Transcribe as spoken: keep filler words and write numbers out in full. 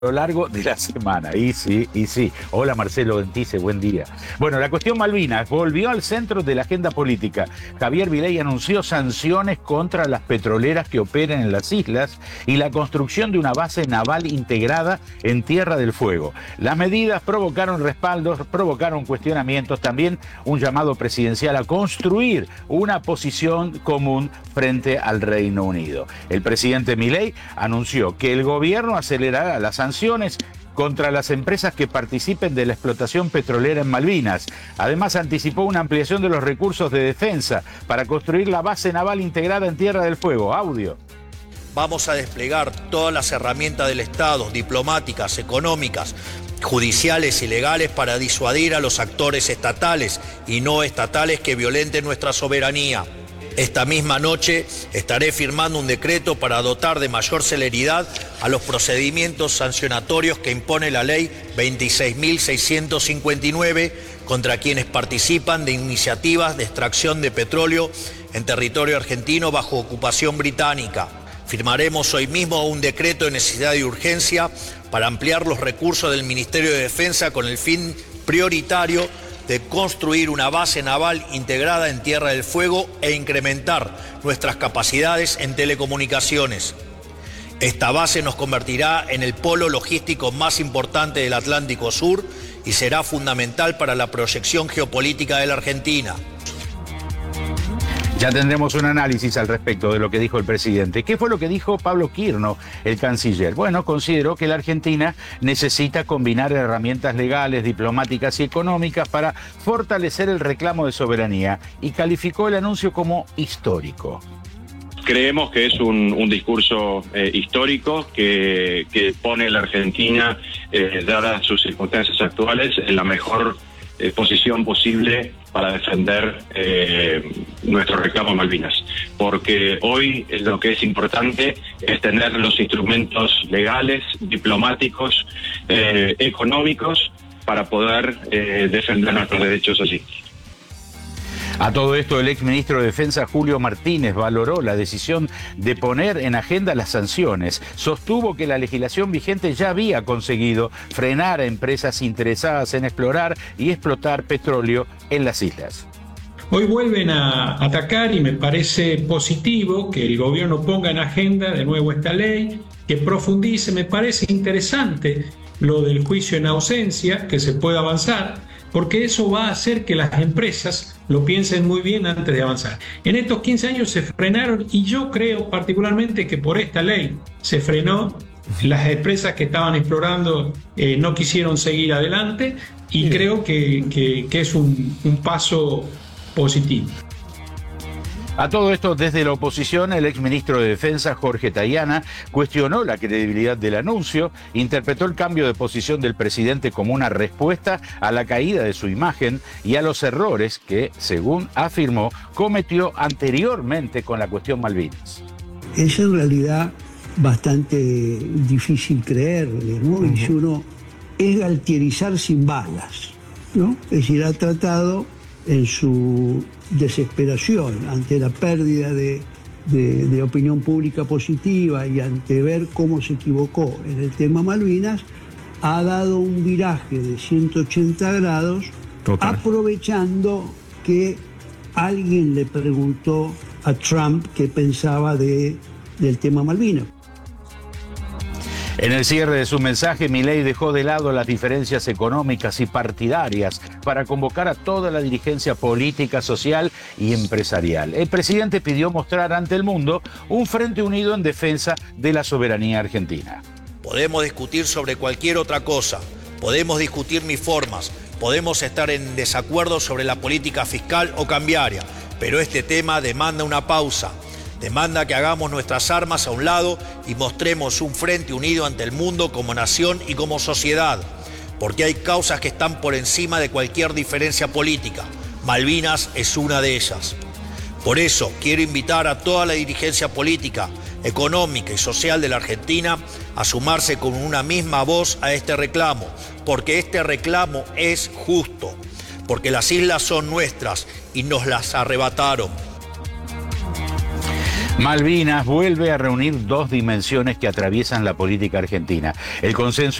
a lo largo de la semana. Y sí, y sí. Hola Marcelo Gentice, buen día. Bueno, la cuestión Malvinas volvió al centro de la agenda política. Javier Milei anunció sanciones contra las petroleras que operen en las islas y la construcción de una base naval integrada en Tierra del Fuego. Las medidas provocaron respaldos, provocaron cuestionamientos, también un llamado presidencial a construir una posición común frente al Reino Unido. El presidente Milei anunció que el gobierno acelerará las sanciones contra las empresas que participen de la explotación petrolera en Malvinas. Además, anticipó una ampliación de los recursos de defensa para construir la base naval integrada en Tierra del Fuego. Audio. Vamos a desplegar todas las herramientas del Estado, diplomáticas, económicas, judiciales y legales para disuadir a los actores estatales y no estatales que violenten nuestra soberanía. Esta misma noche estaré firmando un decreto para dotar de mayor celeridad a los procedimientos sancionatorios que impone la ley veintiséis mil seiscientos cincuenta y nueve contra quienes participan de iniciativas de extracción de petróleo en territorio argentino bajo ocupación británica. Firmaremos hoy mismo un decreto de necesidad y urgencia para ampliar los recursos del Ministerio de Defensa con el fin prioritario de construir una base naval integrada en Tierra del Fuego e incrementar nuestras capacidades en telecomunicaciones. Esta base nos convertirá en el polo logístico más importante del Atlántico Sur y será fundamental para la proyección geopolítica de la Argentina. Ya tendremos un análisis al respecto de lo que dijo el presidente. ¿Qué fue lo que dijo Pablo Quirno, el canciller? Bueno, consideró que la Argentina necesita combinar herramientas legales, diplomáticas y económicas para fortalecer el reclamo de soberanía y calificó el anuncio como histórico. Creemos que es un, un discurso eh, histórico que, que pone a la Argentina, eh, dadas sus circunstancias actuales, en la mejor eh, posición posible para defender eh, nuestro reclamo a Malvinas. Porque hoy lo que es importante es tener los instrumentos legales, diplomáticos, eh, económicos, para poder eh, defender nuestros derechos allí. A todo esto, el exministro de Defensa, Julio Martínez, valoró la decisión de poner en agenda las sanciones. Sostuvo que la legislación vigente ya había conseguido frenar a empresas interesadas en explorar y explotar petróleo en las islas. Hoy vuelven a atacar y me parece positivo que el gobierno ponga en agenda de nuevo esta ley, que profundice. Me parece interesante lo del juicio en ausencia, que se pueda avanzar, porque eso va a hacer que las empresas lo piensen muy bien antes de avanzar. En estos quince años se frenaron y yo creo particularmente que por esta ley se frenó. Las empresas que estaban explorando eh, no quisieron seguir adelante y creo que, que, que es un, un paso positivo. A todo esto, desde la oposición, el exministro de Defensa, Jorge Tayana, cuestionó la credibilidad del anuncio, interpretó el cambio de posición del presidente como una respuesta a la caída de su imagen y a los errores que, según afirmó, cometió anteriormente con la cuestión Malvinas. Es en realidad bastante difícil creerle, ¿no? Uh-huh. Y si uno es galtierizar sin balas, ¿no? Es decir, ha tratado en su desesperación ante la pérdida de, de, de opinión pública positiva y ante ver cómo se equivocó en el tema Malvinas, ha dado un viraje de ciento ochenta grados. Total. Aprovechando que alguien le preguntó a Trump qué pensaba de, del tema Malvinas. En el cierre de su mensaje, Milei dejó de lado las diferencias económicas y partidarias para convocar a toda la dirigencia política, social y empresarial. El presidente pidió mostrar ante el mundo un frente unido en defensa de la soberanía argentina. Podemos discutir sobre cualquier otra cosa, podemos discutir mis formas, podemos estar en desacuerdo sobre la política fiscal o cambiaria, pero este tema demanda una pausa. Demanda que hagamos nuestras armas a un lado y mostremos un frente unido ante el mundo como nación y como sociedad, porque hay causas que están por encima de cualquier diferencia política. Malvinas es una de ellas. Por eso quiero invitar a toda la dirigencia política, económica y social de la Argentina a sumarse con una misma voz a este reclamo, porque este reclamo es justo, porque las islas son nuestras y nos las arrebataron. Malvinas vuelve a reunir dos dimensiones que atraviesan la política argentina. El consenso